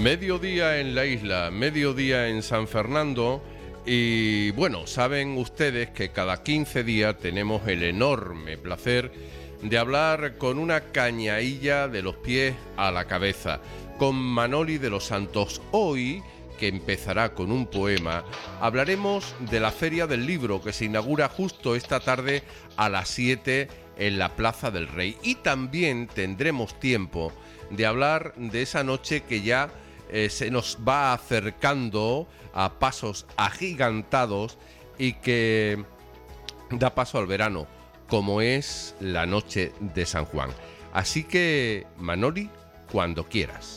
Mediodía en la isla, mediodía en San Fernando y bueno, saben ustedes que cada 15 días tenemos el enorme placer de hablar con una cañailla de los pies a la cabeza, con Manoli de los Santos. Hoy, que empezará con un poema, hablaremos de la Feria del Libro que se inaugura justo esta tarde a las 7 en la Plaza del Rey. Y también tendremos tiempo de hablar de esa noche que ya se nos va acercando a pasos agigantados y que da paso al verano, como es la noche de San Juan. Así que, Manoli, cuando quieras.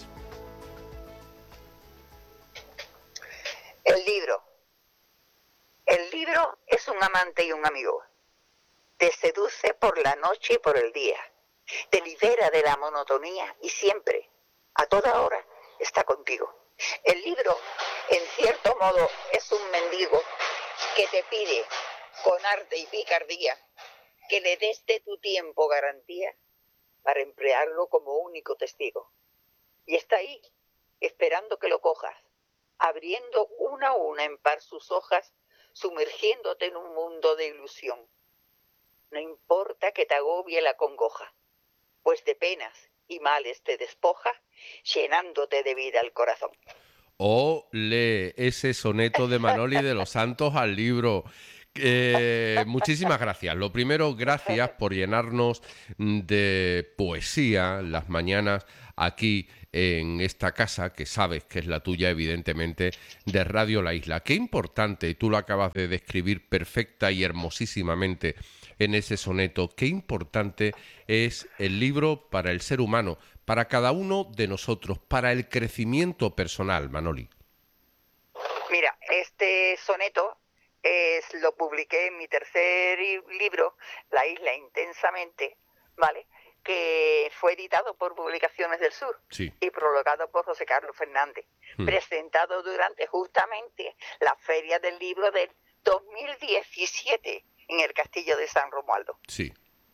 El libro. El libro es un amante y un amigo. Te seduce por la noche y por el día. Te libera de la monotonía y siempre, a toda hora, está contigo. El libro, en cierto modo, es un mendigo que te pide, con arte y picardía, que le des de tu tiempo garantía para emplearlo como único testigo. Y está ahí, esperando que lo cojas, abriendo una a una en par sus hojas, sumergiéndote en un mundo de ilusión. No importa que te agobie la congoja, pues de penas y males te despoja, llenándote de vida el corazón. Lee ese soneto de Manoli de los Santos al libro. Muchísimas gracias. Lo primero, gracias por llenarnos de poesía las mañanas aquí en esta casa, que sabes que es la tuya, evidentemente, de Radio La Isla. Qué importante, y tú lo acabas de describir perfecta y hermosísimamente en ese soneto, qué importante es el libro para el ser humano, para cada uno de nosotros, para el crecimiento personal, Manoli. Mira, este soneto lo publiqué en mi tercer libro, La Isla Intensamente, ¿vale?, que fue editado por Publicaciones del Sur, sí, y prologado por José Carlos Fernández, presentado durante justamente la Feria del Libro del 2017 en el Castillo de San Romualdo. Sí.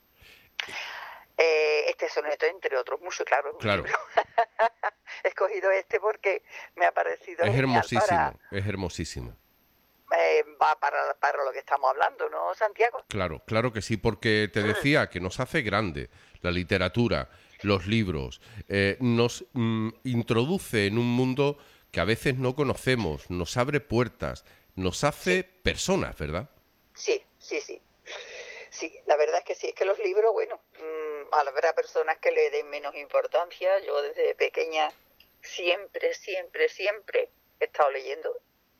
Este soneto, entre otros muchos, claro. He escogido este porque me ha parecido es genial. Es hermosísimo. Va para lo que estamos hablando, ¿no, Santiago? Claro que sí, porque te decía que nos hace grande la literatura, los libros, nos introduce en un mundo que a veces no conocemos, nos abre puertas, nos hace personas, ¿verdad? Sí, la verdad es que sí, es que los libros, bueno, habrá personas que le den menos importancia. Yo desde pequeña siempre he estado leyendo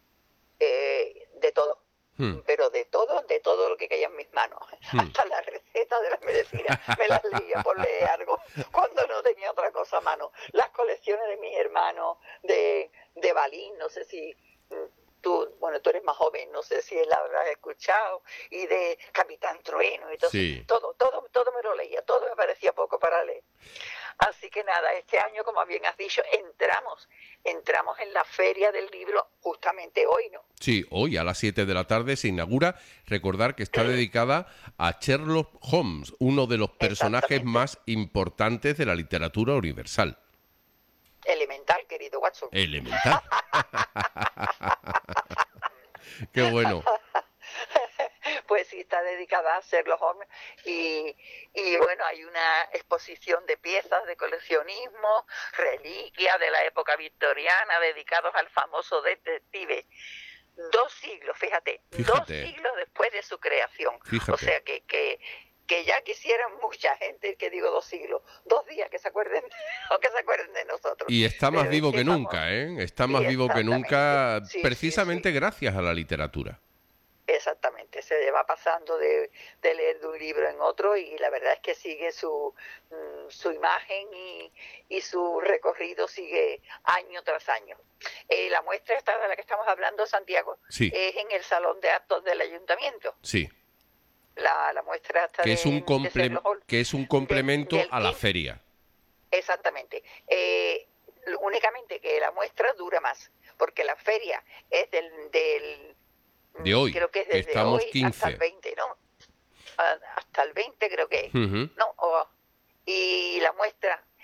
de todo. Pero de todo lo que caía en mis manos, hasta las recetas de la medicina me las leía por leer algo cuando no tenía otra cosa a mano. Las colecciones de mis hermanos de Balín, no sé si tú eres más joven, no sé si la habrás escuchado, y de Capitán Trueno y todo, sí. todo me lo leía, todo me parecía poco para leer. Así que nada, este año, como bien has dicho, entramos en la Feria del Libro justamente hoy, ¿no? Sí, hoy a las 7 de la tarde se inaugura. Recordar que está dedicada a Sherlock Holmes, uno de los personajes más importantes de la literatura universal. Elemental, querido Watson. Elemental. Qué bueno. Pues sí, está dedicada a Sherlock Holmes y bueno, hay una exposición de piezas de coleccionismo, reliquias de la época victoriana, dedicados al famoso detective. 2 siglos, fíjate, 2 siglos después de su creación. Fíjate. O sea que ya quisieran mucha gente, que digo 2 siglos, 2 días que se acuerden de nosotros. Y está más vivo que nunca, ¿eh? Está más vivo que nunca, precisamente gracias a la literatura. Exactamente, se va pasando de leer de un libro en otro, y la verdad es que sigue su imagen y su recorrido sigue año tras año. La muestra esta de la que estamos hablando, Santiago, sí, es en el Salón de Actos del Ayuntamiento. Sí. La muestra esta que es un complemento a la feria. Exactamente. Únicamente que la muestra dura más, porque la feria es de hoy, creo que es desde estamos hoy 15. hasta el 20, ¿no? Hasta el 20 creo que es. Uh-huh. ¿No? Y la muestra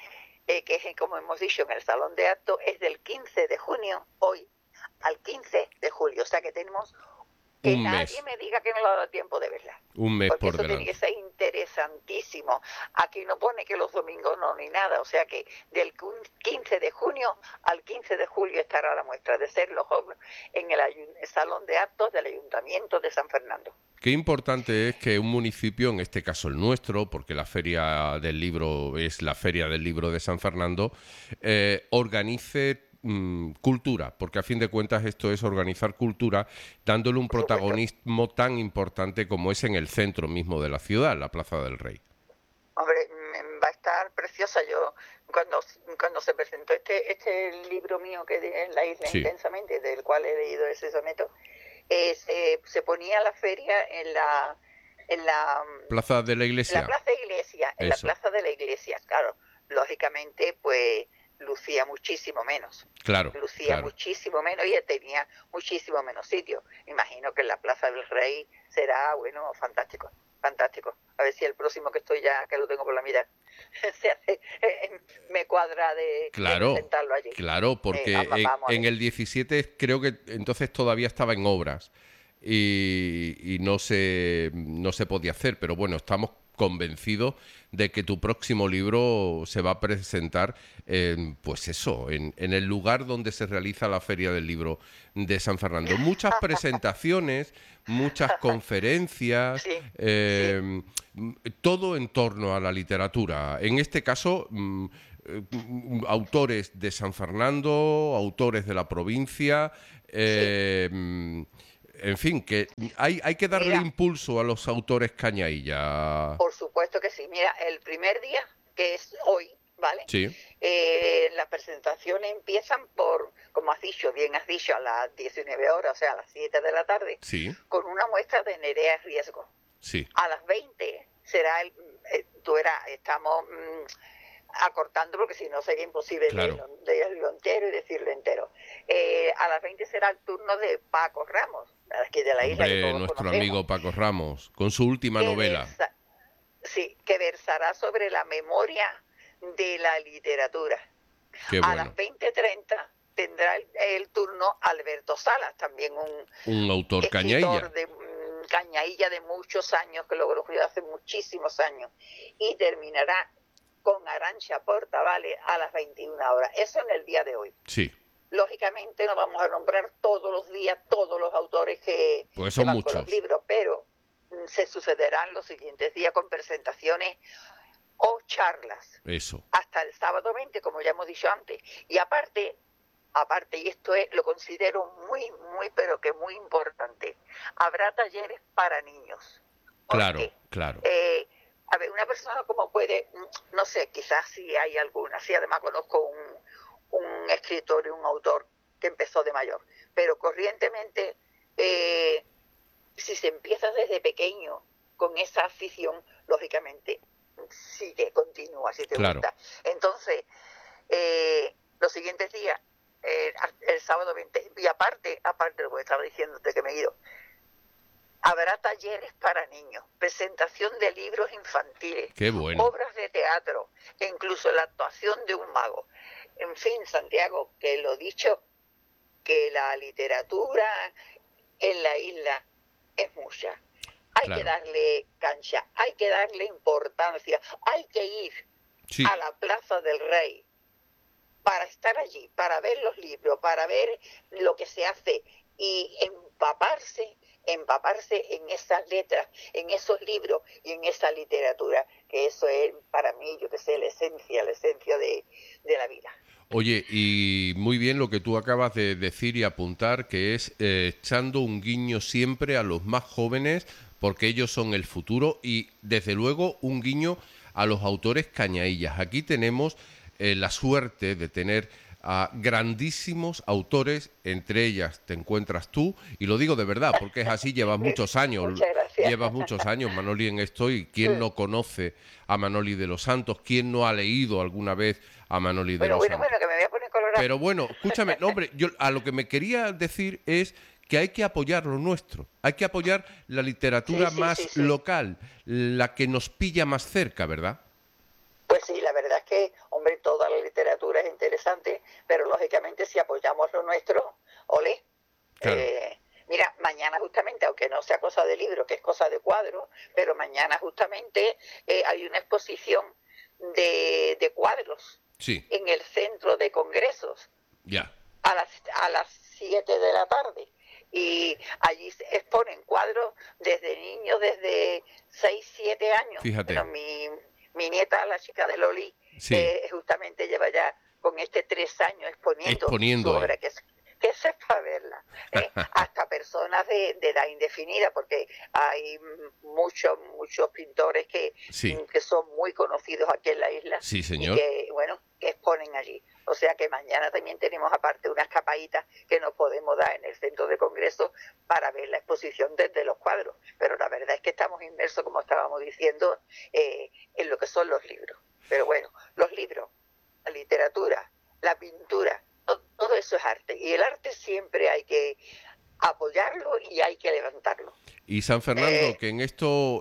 que es, como hemos dicho, en el Salón de Actos, es del 15 de junio, hoy, al 15 de julio. O sea que tenemos que Un nadie mes, me diga que no le ha dado tiempo de verla. un mes Porque por eso tiene que delante. ser interesantísimo. Aquí no pone que los domingos no, ni nada. O sea que del 15 de junio al 15 de julio estará la muestra de ser los jóvenes en el Salón de Actos del Ayuntamiento de San Fernando. Qué importante es que un municipio, en este caso el nuestro, porque la Feria del Libro es la Feria del Libro de San Fernando, organice cultura, porque a fin de cuentas esto es organizar cultura, dándole un Por supuesto. protagonismo tan importante como es en el centro mismo de la ciudad, la Plaza del Rey. Hombre, va a estar preciosa. Yo, cuando se presentó este libro mío que en la isla Sí, intensamente, del cual he leído ese soneto, se ponía la feria en la, Plaza de la en la Iglesia, plaza de iglesia, en la eso, plaza de la iglesia. Claro, lógicamente, pues lucía claro, lucía claro. muchísimo menos y tenía muchísimo menos sitio. Imagino que en la Plaza del Rey será, bueno, fantástico, fantástico. A ver si el próximo que estoy ya, que lo tengo por la mitad, se hace, me cuadra de Claro, presentarlo allí. claro, porque Vamos a en ver. el 17 creo que entonces todavía estaba en obras y no se podía hacer, pero bueno, estamos convencidos de que tu próximo libro se va a presentar pues eso, en el lugar donde se realiza la Feria del Libro de San Fernando. Muchas presentaciones, muchas conferencias, Sí, sí, todo en torno a la literatura. En este caso, autores de San Fernando, autores de la provincia, sí. en fin, que hay que darle Mira, impulso a los autores cañailla. por supuesto que sí. Mira, el primer día, que es hoy, ¿vale? Sí, Las presentaciones empiezan por, como has dicho, bien has dicho, a las 19 horas, o sea, a las 7 de la tarde, sí, con una muestra de Nerea Riesgo. sí, A las 20 será estamos acortando porque si no sería imposible claro. leerlo entero y decirlo entero. A las 20 será el turno de Paco Ramos, de aquí de la isla que Hombre, todos nuestro conocemos, amigo Paco Ramos, con su última que novela. versa, sí, que versará sobre la memoria de la literatura. Qué A las bueno. 20:30 tendrá el turno Alberto Salas, también un Un autor escritor cañailla. de cañailla de muchos años, que lo escribió hace muchísimos años, y terminará con Arantxa Portavales a las 21 horas. Eso en el día de hoy. Sí, Lógicamente no vamos a nombrar todos los días todos los autores pues que son van con los muchos. libros, pero se sucederán los siguientes días con presentaciones o charlas Eso, hasta el sábado 20, como ya hemos dicho antes. Y aparte, y esto lo considero muy, muy, pero que muy importante, habrá talleres para niños. ¿Por claro, qué? claro. A ver, una persona como puede, no sé, quizás si hay alguna, sí, además conozco un escritor y un autor que empezó de mayor, pero corrientemente, si se empieza desde pequeño con esa afición, lógicamente sigue, continúa, si te Claro, gusta. Entonces, los siguientes días, el sábado 20, y aparte de lo que estaba diciéndote que me he ido, habrá talleres para niños, presentación de libros infantiles, qué bueno. obras de teatro, e incluso la actuación de un mago. En fin, Santiago, que lo dicho, que la literatura en la isla es mucha. Hay que Claro. darle cancha, hay que darle importancia, hay que ir Sí, a la Plaza del Rey para estar allí, para ver los libros, para ver lo que se hace y empaparse en esas letras, en esos libros y en esa literatura, que eso es para mí, yo que sé, la esencia de la vida. oye, y muy bien lo que tú acabas de decir y apuntar, que es echando un guiño siempre a los más jóvenes, porque ellos son el futuro, y desde luego un guiño a los autores cañaillas. Aquí tenemos la suerte de tener a grandísimos autores, entre ellas te encuentras tú, y lo digo de verdad, porque es así, Muchas gracias. llevas muchos años, Manoli, en esto, y ¿quién no conoce a Manoli de los Santos? ¿Quién no ha leído alguna vez a Manoli de los Bueno, Santos? que me voy a poner colorado. Pero bueno, escúchame, no, hombre, yo a lo que me quería decir es que hay que apoyar lo nuestro, hay que apoyar la literatura más Sí. local, la que nos pilla más cerca, ¿verdad? Pues sí, la verdad es que, hombre, toda la interesante, pero lógicamente si apoyamos lo nuestro, ole. Claro. Mira, mañana justamente, aunque no sea cosa de libro, que es cosa de cuadro, pero mañana justamente hay una exposición de cuadros Sí, en el centro de congresos ya. a las 7 de la tarde. Y allí se exponen cuadros desde niños, desde 6 7 años. Fíjate. Bueno, mi nieta, la chica de Loli, Sí, justamente lleva ya con 3 años exponiendo su exponiendo ahí. obra, que eso es para verla. Hasta personas de edad indefinida, porque hay muchos pintores Sí, que son muy conocidos aquí en la isla sí, y señor. que, bueno, que exponen allí. O sea que mañana también tenemos aparte unas capaditas que nos podemos dar en el centro de congreso para ver la exposición desde los cuadros. Pero la verdad es que estamos inmersos, como estábamos diciendo, en lo que son los libros. Pero bueno, los libros, la literatura, la pintura, todo eso es arte. Y el arte siempre hay que apoyarlo y hay que levantarlo. Y San Fernando, que en esto,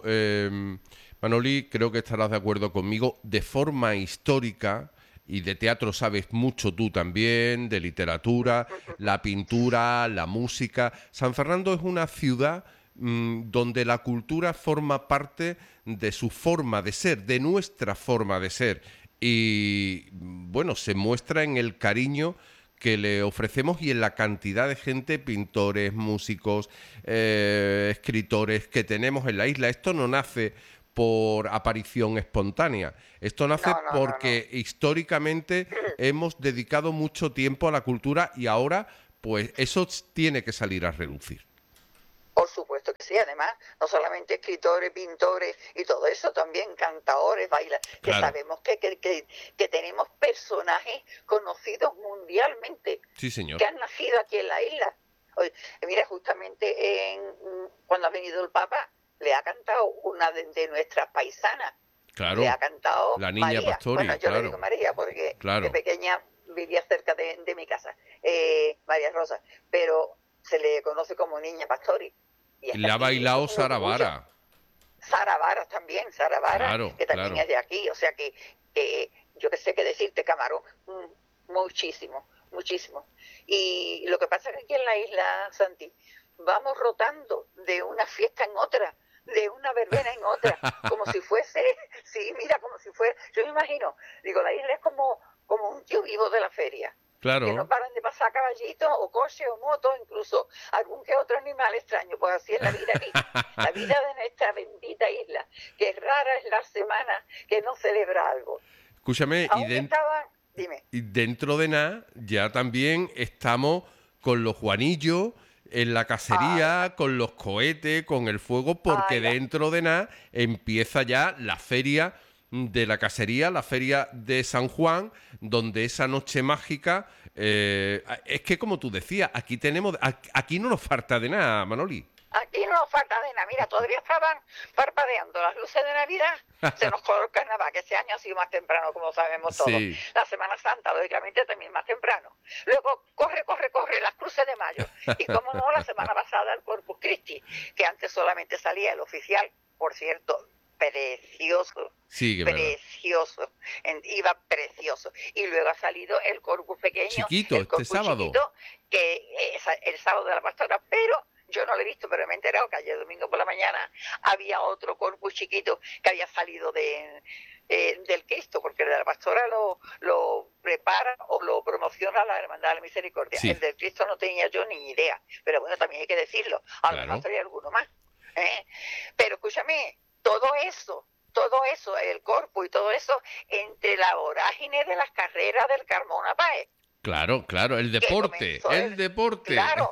Manoli, creo que estarás de acuerdo conmigo, de forma histórica, y de teatro sabes mucho tú también, de literatura, la pintura, la música. San Fernando es una ciudad donde la cultura forma parte de su forma de ser, de nuestra forma de ser. Y bueno, se muestra en el cariño que le ofrecemos y en la cantidad de gente, pintores, músicos, escritores que tenemos en la isla. Esto no nace por aparición espontánea. Esto nace No, no, no, no. porque históricamente hemos dedicado mucho tiempo a la cultura y ahora pues eso tiene que salir a relucir. Por supuesto que sí, además, no solamente escritores, pintores y todo eso, también cantadores, bailadores, que Claro, sabemos que tenemos personajes conocidos mundialmente, sí señor. que han nacido aquí en la isla. Oye, mira, justamente cuando ha venido el Papa, le ha cantado una de nuestras paisanas, le ha Claro, cantado la niña María. Bueno, Pastori, yo le digo claro, María porque de claro. pequeña vivía cerca de mi casa, María Rosa, pero se le conoce como Niña Pastori. Le ha Y eso bailado es un Sara orgullo. Vara. Sara Vara también, Sara Vara, Claro, que también claro. es de aquí, o sea que yo que sé qué decirte, Camarón, muchísimo, muchísimo. Y lo que pasa es que aquí en la isla, Santi, vamos rotando de una fiesta en otra, de una verbena en otra, como si fuese, sí, mira, como si fuera, yo me imagino, digo, la isla es como un tío vivo de la feria, que no Claro. paran de pasar caballitos o coches o motos, incluso algún que otro animal extraño. Pues así es la vida aquí, la vida de nuestra bendita isla, que rara es la semana que no celebra algo. Escúchame, Aún estaban, dime. y dentro de nada ya también estamos con los Juanillos en la Ay, cacería, con los cohetes, con el fuego, porque ay, la, dentro de nada empieza ya la feria de la cacería, la feria de San Juan, donde esa noche mágica, es que como tú decías, aquí no nos falta de nada, Manoli. aquí no nos falta de nada. Mira, todavía estaban parpadeando las luces de Navidad. Se nos coló el carnaval, que este año ha sido más temprano, como sabemos todos. Sí, La Semana Santa, lógicamente, también más temprano. Luego, corre, las cruces de mayo. Y como no, la semana pasada el Corpus Christi, que antes solamente salía el oficial, por cierto, precioso, sí, que es verdad. precioso, iba precioso. Y luego ha salido el Corpus pequeño, Chiquito, el este Corpus sábado. chiquito, que es el sábado de la pastora, pero yo no lo he visto, pero me he enterado que ayer domingo por la mañana había otro Corpus chiquito que había salido del Cristo, porque el de la pastora lo prepara o lo promociona la Hermandad de la Misericordia. Sí, El del Cristo no tenía yo ni idea, pero bueno, también hay que decirlo, a lo mejor claro. traía alguno más. ¿eh? Pero escúchame, todo eso, el Corpus y todo eso, entre la vorágine de las carreras del Carmona Páez, Claro, claro, el que deporte, comenzó el deporte. claro,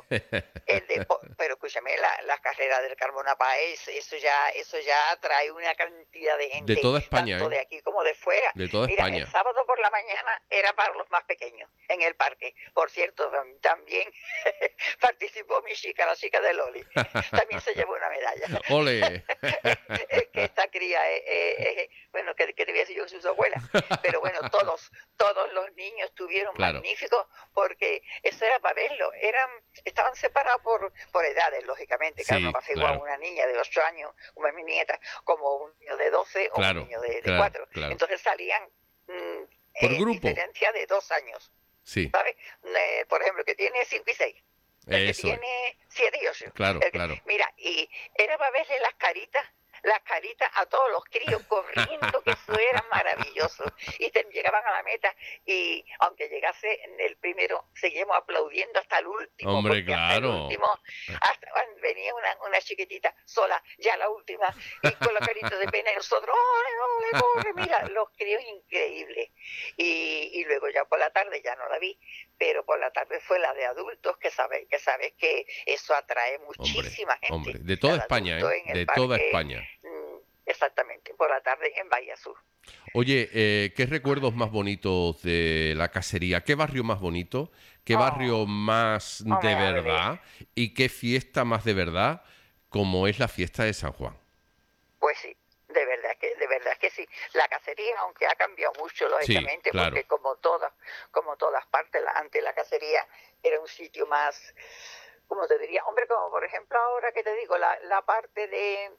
pero escúchame, la carrera del Carmona Páez, eso ya trae una cantidad de De gente, toda España, tanto ¿eh? de aquí como de fuera. De toda Mira, el España. sábado por la mañana era para los más pequeños, en el parque. Por cierto, también participó mi chica, la chica de Loli. También se llevó una medalla. Ole. Es que esta cría bueno, que te voy a decir yo, su abuela. Pero bueno, todos los niños estuvieron Claro, magníficos porque eso era para verlo. Estaban separados por edades, lógicamente. Claro, no sí, pasa igual claro, una niña de 8 años, como es mi nieta, como un niño de 12 o un claro, niño de claro, 4. claro. Entonces salían ¿Por grupo? diferencia de 2 años, Sí, ¿sabes? Por ejemplo, que tiene 5 y 6, el que eso es. tiene 7 y 8. Claro, claro. Mira, y era para verle las caritas a todos los críos corriendo, que eso era maravilloso. Y llegaban a la meta y aunque llegase el primero, seguíamos aplaudiendo hasta el último, Hombre, porque hasta el claro. último, hasta venía una chiquitita sola, ya la última, y con la carita de pena y nosotros, ¡ole, ole, ole! Mira, los críos increíbles. Y luego ya por la tarde ya no la vi, pero por la tarde fue la de adultos, que sabes que eso atrae muchísima gente. Hombre, de toda La de España, adultos ¿eh? en el De toda parque, España. Exactamente, por la tarde en Bahía Sur. Oye, ¿qué recuerdos más bonitos de la cacería? ¿Qué barrio más bonito? ¿Qué barrio más de hombre, verdad? ¿Y qué fiesta más de verdad como es la fiesta de San Juan? Pues sí, de verdad que sí. La cacería, aunque ha cambiado mucho, Sí, lógicamente, claro. porque como todas partes, antes la cacería era un sitio más, como te diría, hombre, como por ejemplo ahora que te digo, la parte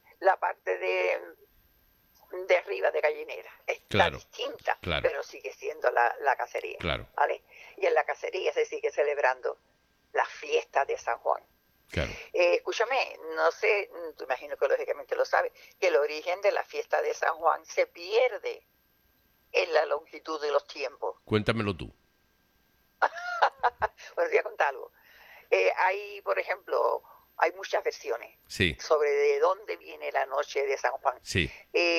de arriba de Gallinera está Claro, distinta, claro, pero sigue siendo la cacería, claro, ¿vale? Y en la cacería se sigue celebrando la fiesta de San Juan. claro. Escúchame, no sé, tú imagino que lógicamente lo sabes, que el origen de la fiesta de San Juan se pierde en la longitud de los tiempos. Cuéntamelo tú. Os voy a contar algo. Hay, por ejemplo, hay muchas versiones Sí, sobre de dónde viene la noche de San Juan. sí,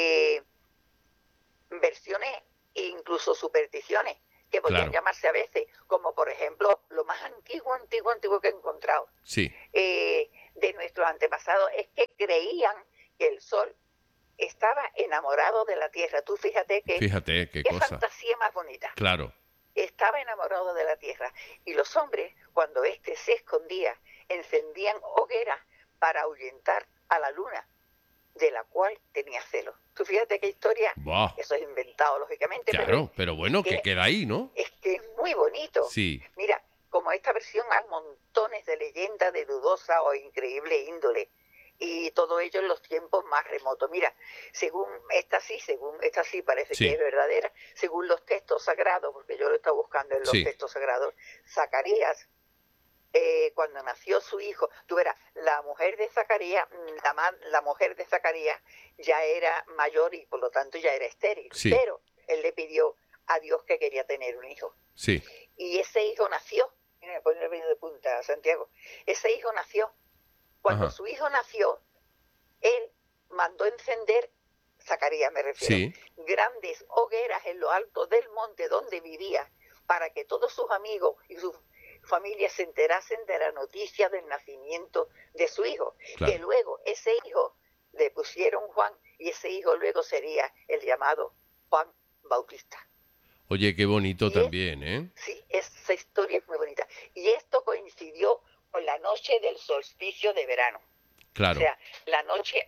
Versiones e incluso supersticiones que podrían claro. llamarse a veces, como por ejemplo, lo más antiguo que he encontrado Sí, de nuestros antepasados es que creían que el sol estaba enamorado de la tierra. Tú fíjate fíjate qué qué cosa. fantasía más bonita. Claro, Estaba enamorado de la tierra. Y los hombres, cuando éste se escondía, encendían hogueras para ahuyentar a la luna, de la cual tenía celos. Tú fíjate qué historia, buah, eso es inventado, lógicamente, claro, pero bueno, que que queda ahí, ¿no? es que es muy bonito. Sí, Mira, como esta versión hay montones de leyendas de dudosa o increíble índole, y todo ello en los tiempos más remotos. Mira, según esta sí parece sí, que es verdadera, según los textos sagrados, porque yo lo he estado buscando en los sí, textos sagrados, Zacarías, cuando nació su hijo, tú verás, la mujer de Zacarías, la mujer de Zacarías ya era mayor y por lo tanto ya era estéril, sí, pero él le pidió a Dios que quería tener un hijo. sí, Y ese hijo nació, mira, me pone el vino de punta, Santiago, ese hijo nació. Cuando ajá, su hijo nació, él mandó encender, Zacarías me refiero, sí, grandes hogueras en lo alto del monte donde vivía, para que todos sus amigos y sus familias se enterasen de la noticia del nacimiento de su hijo. claro. Que luego ese hijo le pusieron Juan, y ese hijo luego sería el llamado Juan Bautista. Oye, qué bonito Y también, ¿eh? sí, esa historia es muy bonita. Y esto coincidió con la noche del solsticio de verano. O Claro. sea, la noche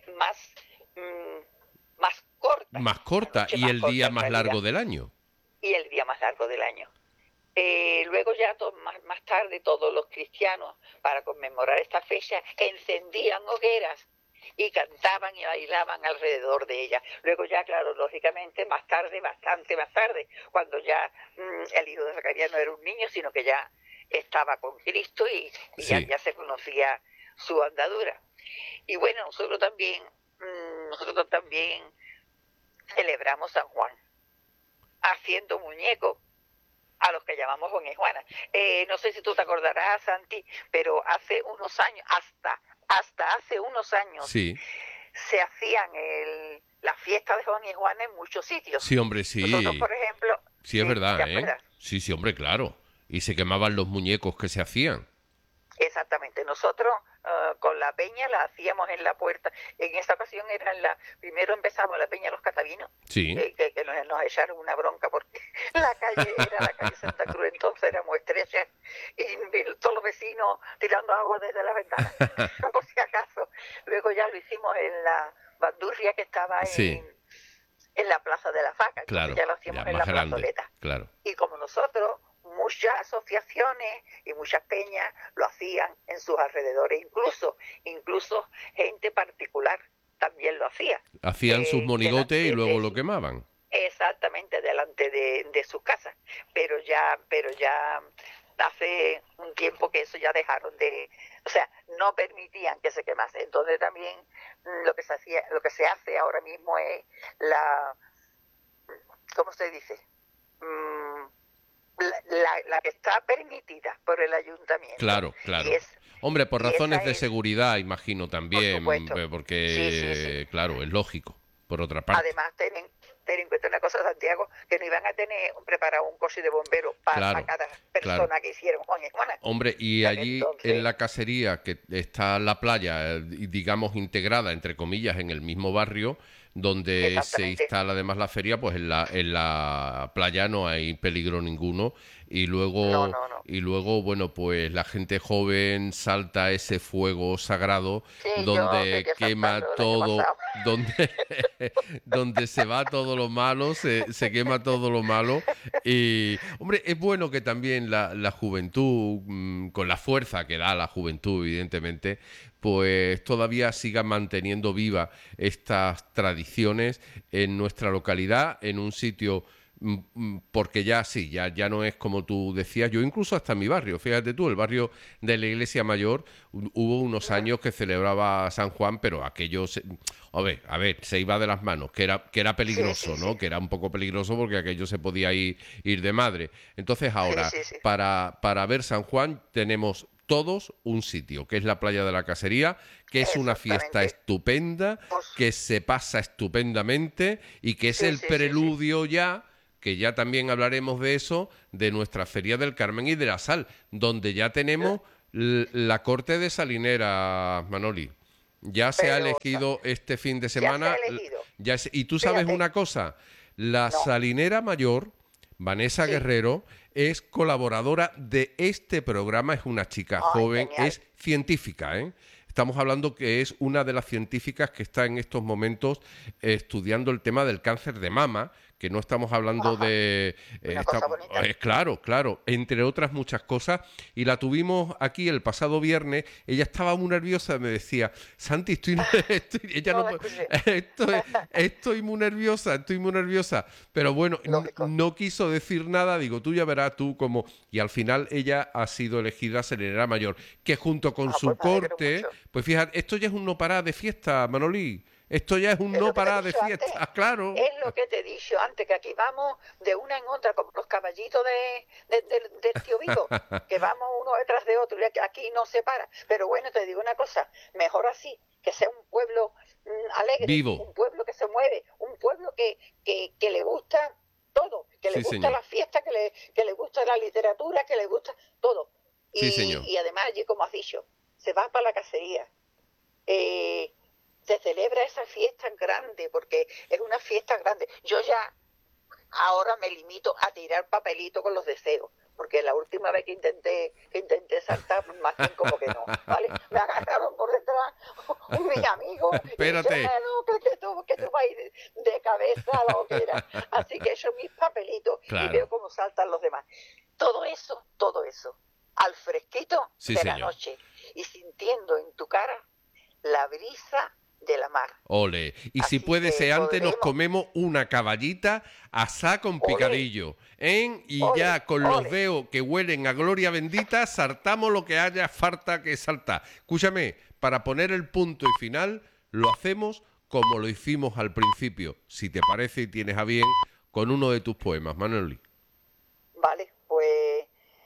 más corta. Más corta noche y más el corta, día en más realidad, largo del año. y el día más largo del año. Luego ya más tarde todos los cristianos, para conmemorar esta fecha, encendían hogueras y cantaban y bailaban alrededor de ella. Luego ya, claro, lógicamente, más tarde, bastante más tarde, cuando ya el hijo de Zacarías no era un niño, sino que ya estaba con Cristo y Sí. ya se conocía su andadura. Y bueno, nosotros también celebramos San Juan, haciendo muñecos a los que llamamos Juan y Juana. No sé si tú te acordarás, Santi, pero hace unos años, hasta hace unos años, Sí, se hacían las fiestas de Juan y Juana en muchos sitios. sí, hombre, sí. Nosotros, por ejemplo, Sí, es verdad, ¿te ¿eh? acuerdas? Sí, sí, hombre, claro. Y se quemaban los muñecos que se hacían. Exactamente. Nosotros con la peña la hacíamos en la puerta. En esta ocasión primero empezamos la peña Los Catavinos, Sí, que nos echaron una bronca porque la calle era la calle Santa Cruz, entonces era muy estrecha y todos los vecinos tirando agua desde la ventana, por si acaso. Luego ya lo hicimos en la bandurria que estaba sí, en la Plaza de la Faca, claro. entonces ya lo hacíamos Ya, en más la grande, plazoleta. claro. Y como nosotros, muchas asociaciones y muchas peñas lo hacían en sus alrededores, incluso gente particular también lo hacía. Hacían sus que monigotes y luego lo quemaban. exactamente delante de sus casas, pero ya hace un tiempo que eso ya dejaron de, o sea, no permitían que se quemase. Entonces también lo que se hace ahora mismo es ¿cómo se dice? Mm, la que está permitida por el ayuntamiento. Claro, claro. Y es Hombre, por y esa razones de es, seguridad, imagino por también, supuesto. Sí, sí, sí. porque, claro, es lógico, por otra parte. Además, ten en cuenta una cosa, Santiago, que no iban a tener preparado un coche de bomberos para Claro, cada claro. persona que hicieron Juan y Juana. Hombre, O y sea que allí en entonces, la casería, que está la playa, digamos, integrada, entre comillas, en el mismo barrio, donde se exactamente. instala además la feria, pues en la playa no hay peligro ninguno. No, no, no. Y luego, bueno, pues la gente joven salta ese fuego sagrado Sí, yo donde llegué quema saltando el año todo, pasado. donde, donde se va todo lo malo, se quema todo lo malo. Y, hombre, es bueno que también la juventud, con la fuerza que da la juventud, evidentemente, pues todavía siga manteniendo viva estas tradiciones en nuestra localidad, en un sitio, porque ya sí, ya no es como tú decías, yo incluso hasta en mi barrio, fíjate tú, el barrio de la Iglesia Mayor, hubo unos años que celebraba San Juan, pero aquello, a ver, se iba de las manos, que era Sí, sí, peligroso, sí. ¿no? Que era un poco peligroso porque aquello se podía ir de madre. Entonces Sí, ahora, sí, sí. para ver San Juan tenemos todos un sitio, que es la playa de la Casería, que es una fiesta Exactamente. estupenda, Pues, que se pasa estupendamente y que es sí, el sí, sí, sí. preludio ya, que ya también hablaremos de eso, de nuestra Feria del Carmen y de la Sal, donde ya tenemos la corte de Salinera, Manoli. Ya se ha Pero elegido este fin de ya se ha semana. elegido. Y tú sabes Fíjate, una cosa, la no, salinera mayor, Vanessa sí. Guerrero, es colaboradora de este programa, es una chica Ay, joven, genial. es científica, ¿eh? Estamos hablando que es una de las científicas que está en estos momentos estudiando el tema del cáncer de mama, que no estamos hablando Ajá. de... Una cosa bonita. claro, claro, entre otras muchas cosas, y la tuvimos aquí el pasado viernes, ella estaba muy nerviosa, me decía, Santi, ella No no la puede, escuché. estoy muy nerviosa, pero bueno, Lógico. no quiso decir nada, digo, tú ya verás tú cómo, y al final ella ha sido elegida serenera mayor, que junto con Ah, su pues me alegro corte, mucho. pues fíjate, esto ya es un no parar de fiesta, Manolí, esto ya es un Es no lo que te he parar de dicho antes. fiesta, claro. Es lo que te he dicho antes, que aquí vamos de una en otra, como los caballitos del tío Vivo, que vamos uno detrás de otro, y aquí no se para. Pero bueno, te digo una cosa, mejor así, que sea un pueblo alegre, Vivo, un pueblo que se mueve, un pueblo que le gusta todo, que le sí gusta señor, la fiesta, que le gusta la literatura, que le gusta todo. sí señor. Y además, allí, como has dicho, se va para la cacería. Eh, Se celebra esa fiesta grande, porque es una fiesta grande. Yo ya ahora me limito a tirar papelito con los deseos, porque la última vez que intenté saltar, más bien como que no, ¿vale? Me agarraron por detrás mis amigos y dijeron, Espérate, no, que tú vas a ir de cabeza a la hoguera. Así que he hecho mis papelitos y veo claro, cómo saltan los demás. Todo eso, al fresquito sí de la señor. noche y sintiendo en tu cara la brisa de la mar. Ole. Y si Así puede que ser antes, nos podremos, comemos una caballita asá con ole, picadillo. ¿Eh? Y ole, ya con los ole. dedos que huelen a gloria bendita, saltamos lo que haya falta que saltar. Escúchame, para poner el punto y final, lo hacemos como lo hicimos al principio. Si te parece y tienes a bien, con uno de tus poemas, Manoli. Vale, pues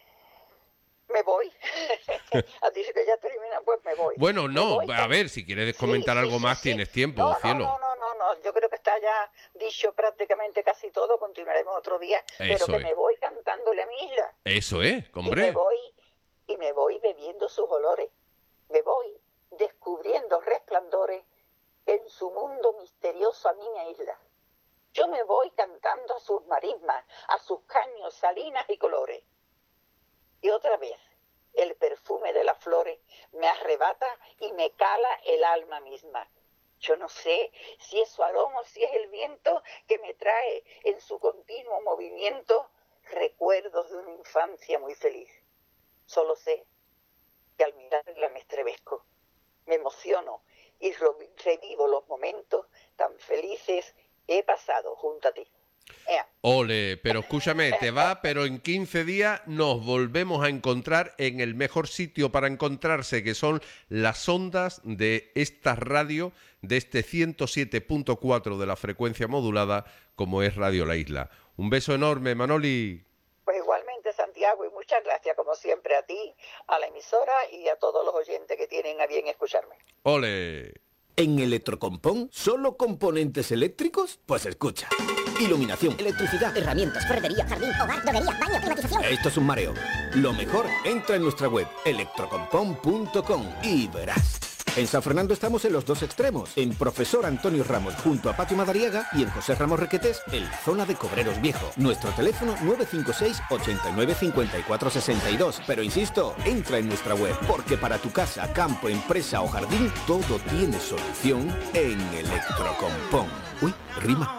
me voy. A ti que ya termina, pues me voy. Bueno, Me no, voy. a ver, si quieres Sí, comentar sí, algo sí, más, sí. tienes tiempo, No, no, cielo. no, no, no, no. Yo creo que está ya dicho prácticamente casi todo. Continuaremos otro día. Pero Eso que es. me voy cantándole a mi isla. Eso es, Y me hombre. voy, y me voy bebiendo sus olores. Me voy descubriendo resplandores en su mundo misterioso a mi isla. Yo me voy cantando a sus marismas, a sus caños, salinas y colores. Y otra vez, el perfume de las flores me arrebata y me cala el alma misma. Yo no sé si es su aroma o si es el viento que me trae en su continuo movimiento recuerdos de una infancia muy feliz. Solo sé que al mirarla me estremezco, me emociono y revivo los momentos tan felices que he pasado junto a ti. Ole, pero escúchame, te va, pero en 15 días nos volvemos a encontrar en el mejor sitio para encontrarse, que son las ondas de esta radio, de este 107.4 de la frecuencia modulada, como es Radio La Isla. Un beso enorme, Manoli. Pues igualmente, Santiago, y muchas gracias, como siempre, a ti, a la emisora y a todos los oyentes que tienen a bien escucharme. Ole. ¿En Electrocompón solo componentes eléctricos? Pues escucha. Iluminación, electricidad, herramientas, ferretería, jardín, hogar, droguería, baño, climatización. Esto es un mareo. Lo mejor, entra en nuestra web electrocompón.com y verás. En San Fernando estamos en los dos extremos, en Profesor Antonio Ramos junto a Patio Madariaga y en José Ramos Requetés en la zona de Cobreros Viejo. Nuestro teléfono 956 89 54 62. Pero insisto, entra en nuestra web, porque para tu casa, campo, empresa o jardín, todo tiene solución en Electrocompón. Uy, rima.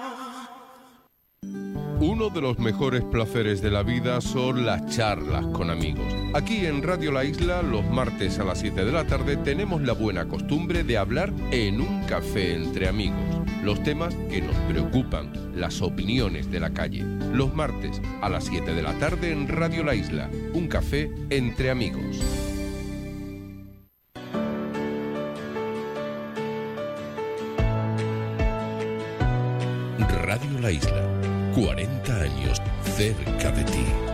Uno de los mejores placeres de la vida son las charlas con amigos. Aquí en Radio La Isla, los martes a las 7 de la tarde, tenemos la buena costumbre de hablar en un café entre amigos. Los temas que nos preocupan, las opiniones de la calle. Los martes a las 7 de la tarde en Radio La Isla, un café entre amigos. Radio La Isla. 40 años cerca de ti.